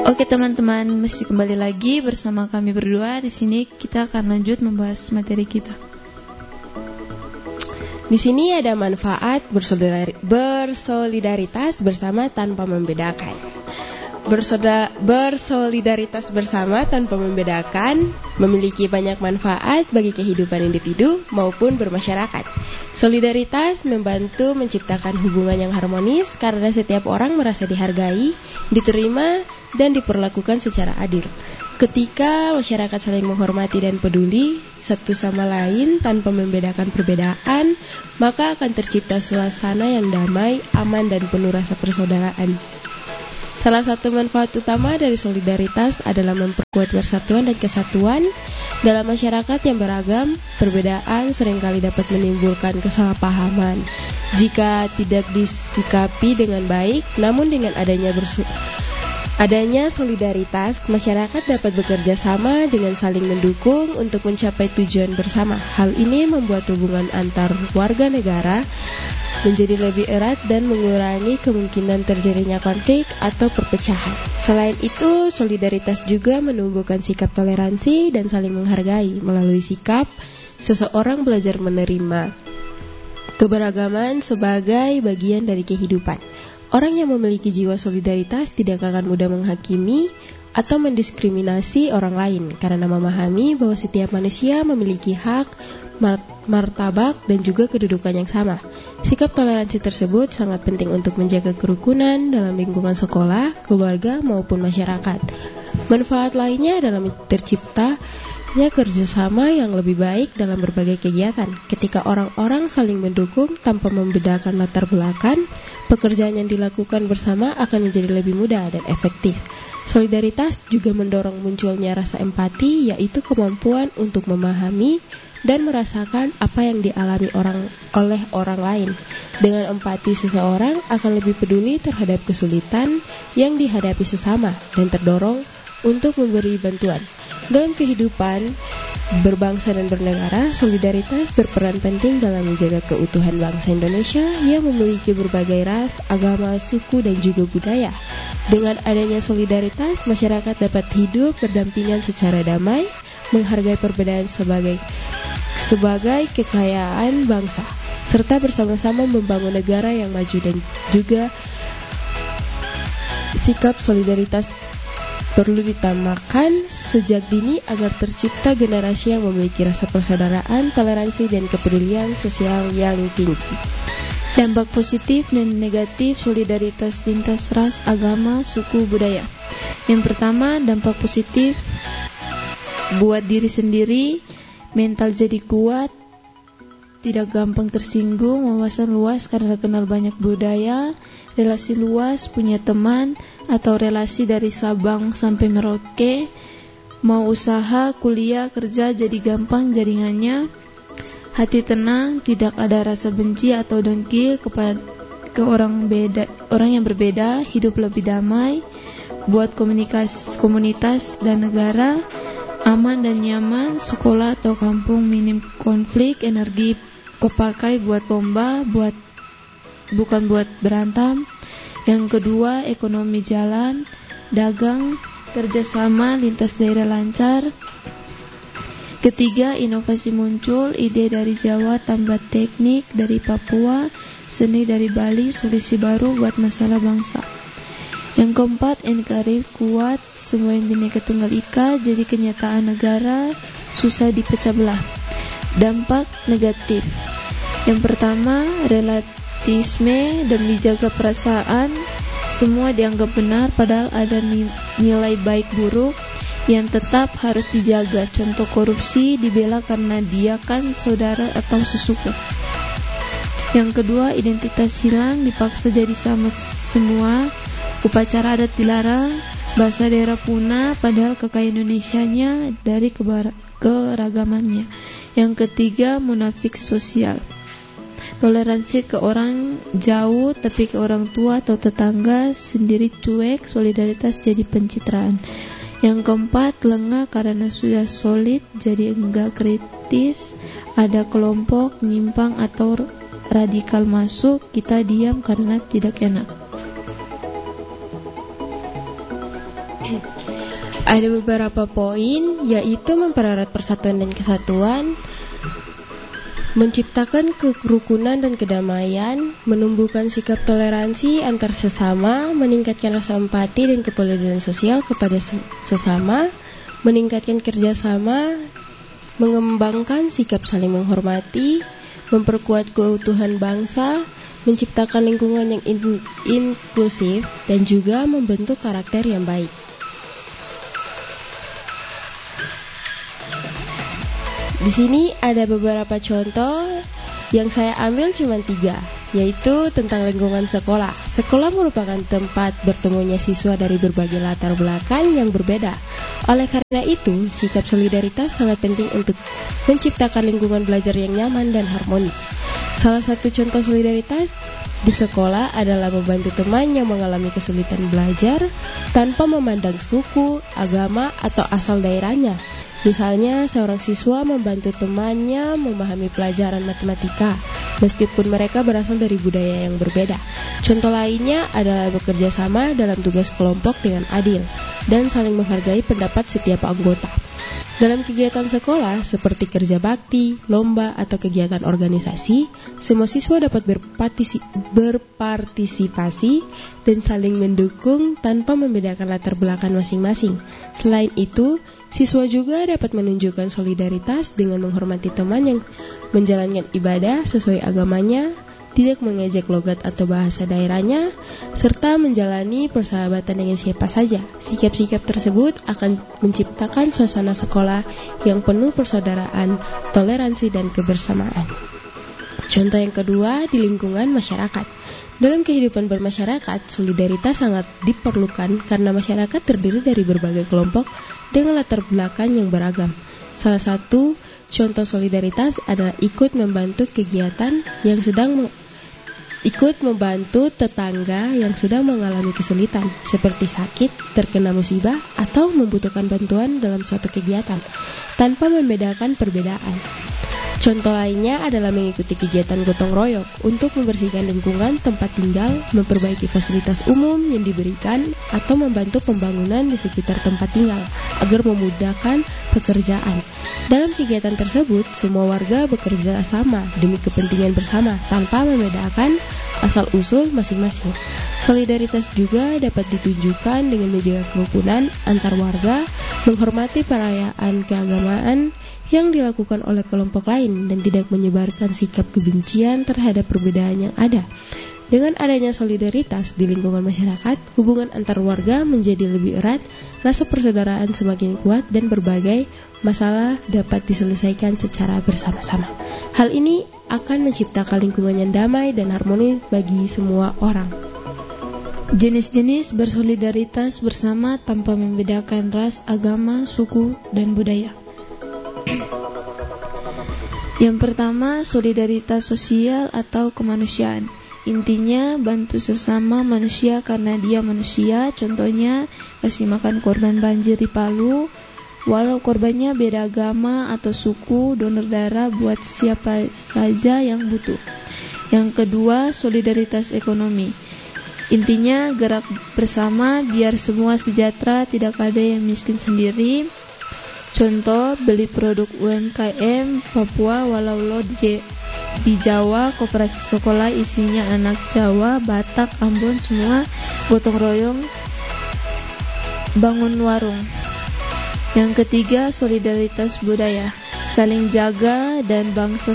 Oke teman-teman, masih kembali lagi bersama kami berdua. Di sini kita akan lanjut membahas materi kita. Di sini ada manfaat bersolidaritas bersama tanpa membedakan. Bersolidaritas bersama tanpa membedakan memiliki banyak manfaat bagi kehidupan individu maupun bermasyarakat. Solidaritas membantu menciptakan hubungan yang harmonis karena setiap orang merasa dihargai, diterima, dan diperlakukan secara adil. Ketika masyarakat saling menghormati dan peduli satu sama lain tanpa membedakan perbedaan, maka akan tercipta suasana yang damai, aman, dan penuh rasa persaudaraan. Salah satu manfaat utama dari solidaritas adalah memperkuat persatuan dan kesatuan. Dalam masyarakat yang beragam, perbedaan seringkali dapat menimbulkan kesalahpahaman. Jika tidak disikapi dengan baik, namun dengan adanya solidaritas, masyarakat dapat bekerja sama dengan saling mendukung untuk mencapai tujuan bersama. Hal ini membuat hubungan antar warga negara menjadi lebih erat dan mengurangi kemungkinan terjadinya konflik atau perpecahan. Selain itu, solidaritas juga menumbuhkan sikap toleransi dan saling menghargai. Melalui sikap, seseorang belajar menerima keberagaman sebagai bagian dari kehidupan. Orang yang memiliki jiwa solidaritas tidak akan mudah menghakimi atau mendiskriminasi orang lain karena memahami bahwa setiap manusia memiliki hak, martabat, dan juga kedudukan yang sama. Sikap toleransi tersebut sangat penting untuk menjaga kerukunan dalam lingkungan sekolah, keluarga, maupun masyarakat. Manfaat lainnya adalah terciptanya kerjasama yang lebih baik dalam berbagai kegiatan. Ketika orang-orang saling mendukung tanpa membedakan latar belakang, pekerjaan yang dilakukan bersama akan menjadi lebih mudah dan efektif. Solidaritas juga mendorong munculnya rasa empati, yaitu kemampuan untuk memahami dan merasakan apa yang dialami oleh orang lain. Dengan empati, seseorang akan lebih peduli terhadap kesulitan yang dihadapi sesama dan terdorong untuk memberi bantuan. Dalam kehidupan berbangsa dan bernegara, solidaritas berperan penting dalam menjaga keutuhan bangsa Indonesia yang memiliki berbagai ras, agama, suku, dan juga budaya. Dengan adanya solidaritas, masyarakat dapat hidup berdampingan secara damai, menghargai perbedaan sebagai kekayaan bangsa, serta bersama-sama membangun negara yang maju. Dan juga sikap solidaritas perlu ditamakan sejak dini agar tercipta generasi yang memiliki rasa persaudaraan, toleransi, dan kepedulian sosial yang tinggi. Dampak positif dan negatif solidaritas lintas ras, agama, suku, budaya. Yang pertama, dampak positif buat diri sendiri, mental jadi kuat, tidak gampang tersinggung, wawasan luas karena kenal banyak budaya, relasi luas, punya teman atau relasi dari Sabang sampai Merauke, mau usaha, kuliah, kerja jadi gampang jaringannya, hati tenang, tidak ada rasa benci atau dengki ke orang yang berbeda, hidup lebih damai, buat komunitas dan negara aman dan nyaman, sekolah atau kampung minim konflik, energi kepakai buat lomba, bukan buat berantem. Yang kedua, ekonomi jalan, dagang, kerjasama lintas daerah lancar. Ketiga, inovasi muncul, ide dari Jawa tambah teknik dari Papua, seni dari Bali, solusi baru buat masalah bangsa. Yang keempat, NKRI kuat, semua yang Bhinneka Tunggal Ika jadi kenyataan negara, susah dipecah belah. Dampak negatif. Yang pertama, relativisme demi jaga perasaan, semua dianggap benar padahal ada nilai baik buruk yang tetap harus dijaga. Contoh korupsi dibela karena dia kan saudara atau sesuku. Yang kedua, identitas hilang, dipaksa jadi sama semua. Upacara adat dilarang, bahasa daerah punah, padahal kekayaan Indonesianya dari keragamannya. Yang ketiga, munafik sosial. Toleransi ke orang jauh, tapi ke orang tua atau tetangga sendiri cuek, solidaritas jadi pencitraan. Yang keempat, lengah karena sudah solid, jadi enggak kritis, ada kelompok nyimpang atau radikal masuk, kita diam karena tidak enak. Ada beberapa poin, yaitu mempererat persatuan dan kesatuan, menciptakan kerukunan dan kedamaian, menumbuhkan sikap toleransi antar sesama, meningkatkan rasa empati dan kepedulian sosial kepada sesama, meningkatkan kerjasama, mengembangkan sikap saling menghormati, memperkuat keutuhan bangsa, menciptakan lingkungan yang inklusif, dan juga membentuk karakter yang baik. Di sini ada beberapa contoh yang saya ambil cuma 3, yaitu tentang lingkungan sekolah. Sekolah merupakan tempat bertemunya siswa dari berbagai latar belakang yang berbeda. Oleh karena itu, sikap solidaritas sangat penting untuk menciptakan lingkungan belajar yang nyaman dan harmonis. Salah satu contoh solidaritas di sekolah adalah membantu teman yang mengalami kesulitan belajar tanpa memandang suku, agama, atau asal daerahnya. Misalnya, seorang siswa membantu temannya memahami pelajaran matematika, meskipun mereka berasal dari budaya yang berbeda. Contoh lainnya adalah bekerja sama dalam tugas kelompok dengan adil, dan saling menghargai pendapat setiap anggota. Dalam kegiatan sekolah, seperti kerja bakti, lomba, atau kegiatan organisasi, semua siswa dapat berpartisipasi dan saling mendukung tanpa membedakan latar belakang masing-masing. Selain itu, siswa juga dapat menunjukkan solidaritas dengan menghormati teman yang menjalankan ibadah sesuai agamanya, tidak mengejek logat atau bahasa daerahnya, serta menjalani persahabatan dengan siapa saja. Sikap-sikap tersebut akan menciptakan suasana sekolah yang penuh persaudaraan, toleransi, dan kebersamaan. Contoh yang kedua, di lingkungan masyarakat. Dalam kehidupan bermasyarakat, solidaritas sangat diperlukan karena masyarakat terdiri dari berbagai kelompok dengan latar belakang yang beragam. Salah satu contoh solidaritas adalah ikut membantu tetangga yang sedang mengalami kesulitan, seperti sakit, terkena musibah, atau membutuhkan bantuan dalam suatu kegiatan, tanpa membedakan perbedaan. Contoh lainnya adalah mengikuti kegiatan gotong royong untuk membersihkan lingkungan tempat tinggal, memperbaiki fasilitas umum yang diberikan, atau membantu pembangunan di sekitar tempat tinggal agar memudahkan pekerjaan. Dalam kegiatan tersebut, semua warga bekerja sama demi kepentingan bersama tanpa membedakan asal-usul masing-masing. Solidaritas juga dapat ditunjukkan dengan menjaga kerukunan antar warga, menghormati perayaan keagamaan yang dilakukan oleh kelompok lain, dan tidak menyebarkan sikap kebencian terhadap perbedaan yang ada. Dengan adanya solidaritas di lingkungan masyarakat, hubungan antar warga menjadi lebih erat, rasa persaudaraan semakin kuat, dan berbagai masalah dapat diselesaikan secara bersama-sama. Hal ini akan menciptakan lingkungan yang damai dan harmonis bagi semua orang. Jenis-jenis bersolidaritas bersama tanpa membedakan ras, agama, suku, dan budaya. Yang pertama, solidaritas sosial atau kemanusiaan. Intinya, bantu sesama manusia karena dia manusia. Contohnya, kasih makan korban banjir di Palu, walau korbannya beda agama atau suku, donor darah buat siapa saja yang butuh. Yang kedua, solidaritas ekonomi. Intinya, gerak bersama biar semua sejahtera, tidak ada yang miskin sendiri. Contoh, beli produk UMKM Papua walau lo di Jawa, koperasi sekolah isinya anak Jawa, Batak, Ambon, semua gotong royong bangun warung. Yang ketiga, solidaritas budaya, saling jaga dan bangsa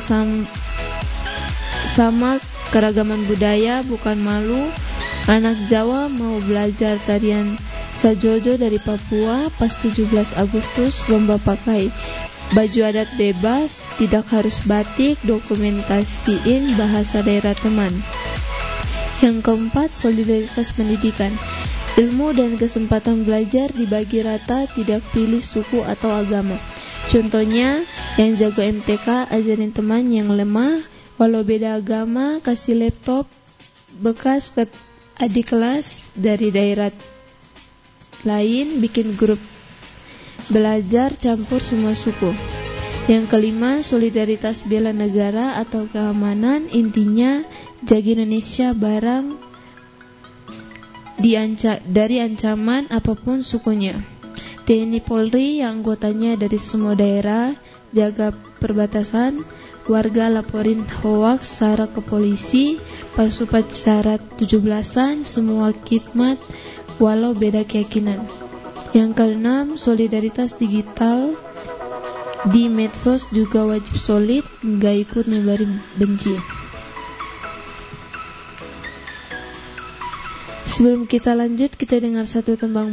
sama keragaman budaya, bukan malu. Anak Jawa mau belajar tarian Sajojo dari Papua, pas 17 Agustus lomba pakai baju adat bebas, tidak harus batik, dokumentasiin bahasa daerah teman. Yang keempat, solidaritas pendidikan. Ilmu dan kesempatan belajar dibagi rata, tidak pilih suku atau agama. Contohnya, yang jago MTK ajarin teman yang lemah, walau beda agama, kasih laptop bekas ke adik kelas dari daerah lain, bikin grup belajar campur semua suku. Yang kelima, solidaritas bela negara atau keamanan. Intinya, jaga Indonesia barang dari ancaman apapun sukunya. TNI Polri yang anggotanya dari semua daerah jaga perbatasan, warga laporin hoaks sara ke polisi, pas upacara 17-an semua khidmat walau beda keyakinan. Yang keenam, solidaritas digital di medsos juga wajib solid, gak ikut nyebarin benci. Sebelum kita lanjut, kita dengar satu tembang